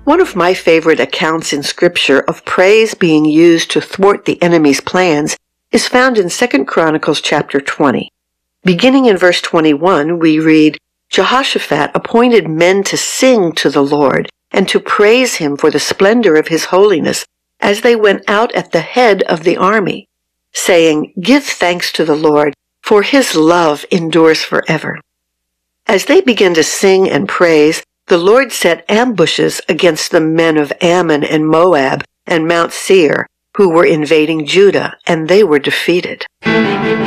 One of my favorite accounts in Scripture of praise being used to thwart the enemy's plans is found in 2 Chronicles chapter 20. Beginning in verse 21, we read, Jehoshaphat appointed men to sing to the Lord and to praise him for the splendor of his holiness as they went out at the head of the army, saying, Give thanks to the Lord, for his love endures forever. As they began to sing and praise, the Lord set ambushes against the men of Ammon and Moab and Mount Seir, who were invading Judah, and they were defeated.